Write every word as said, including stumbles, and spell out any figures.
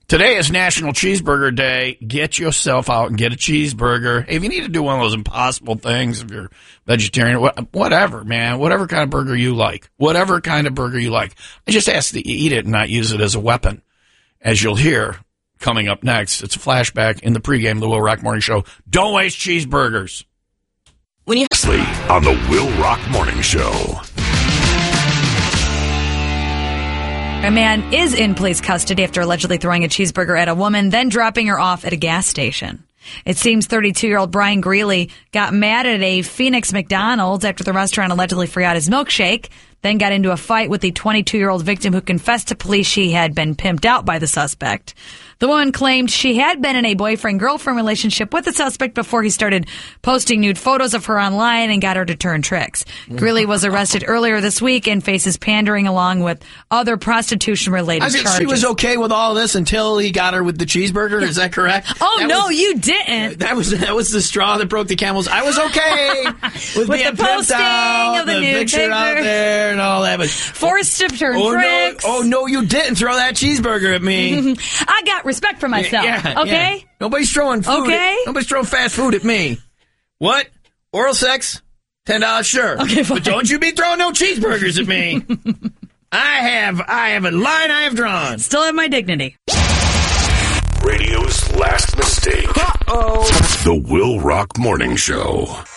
Today is National Cheeseburger Day. Get yourself out and get a cheeseburger. Hey, if you need to do one of those impossible things, if you're vegetarian, whatever, man, whatever kind of burger you like, whatever kind of burger you like. I just ask that you eat it and not use it as a weapon. As you'll hear coming up next, it's a flashback in the pregame of the Will Rock Morning Show. Don't waste cheeseburgers. When you on the Will Rock Morning Show. A man is in police custody after allegedly throwing a cheeseburger at a woman, then dropping her off at a gas station. It seems thirty-two-year-old Brian Greeley got mad at a Phoenix McDonald's after the restaurant allegedly forgot his milkshake, then got into a fight with the twenty-two-year-old victim who confessed to police she had been pimped out by the suspect. The woman claimed she had been in a boyfriend-girlfriend relationship with the suspect before he started posting nude photos of her online and got her to turn tricks. Greeley was arrested earlier this week and faces pandering along with other prostitution-related I mean, charges. she was okay with all this until he got her with the cheeseburger. Is that correct? Oh, that no, was, you didn't. That was that was the straw that broke the camel's. I was okay with, With being the posting out, of the the nude picture picture. out there and all that. But Forced to turn oh, tricks. No, oh, no, you didn't throw that cheeseburger at me. I got respect for myself. Yeah, okay? yeah. Nobody's throwing food. Okay. At, nobody's throwing fast food at me. What? Oral sex? ten dollars, sure. Okay, fine. But don't you be throwing no cheeseburgers at me. I have I have a line I have drawn. Still have my dignity. Radio's last mistake. Uh-oh. The Will Rock Morning Show.